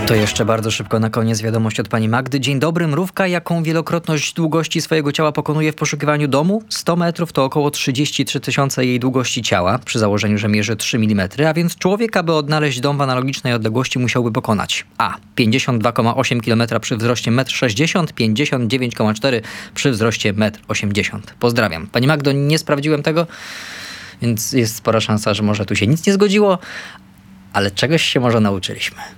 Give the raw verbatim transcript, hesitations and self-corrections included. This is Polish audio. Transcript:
To jeszcze bardzo szybko na koniec wiadomość od pani Magdy. Dzień dobry, mrówka jaką wielokrotność długości swojego ciała pokonuje w poszukiwaniu domu? sto metrów to około trzydzieści trzy tysiące jej długości ciała, przy założeniu, że mierzy trzy milimetry, a więc człowiek, aby odnaleźć dom w analogicznej odległości, musiałby pokonać a. pięćdziesiąt dwa przecinek osiem kilometra przy wzroście metr sześćdziesiąt, pięćdziesiąt dziewięć przecinek cztery przy wzroście metr osiemdziesiąt. Pozdrawiam. Pani Magdo, nie sprawdziłem tego, więc jest spora szansa, że może tu się nic nie zgodziło, ale czegoś się może nauczyliśmy.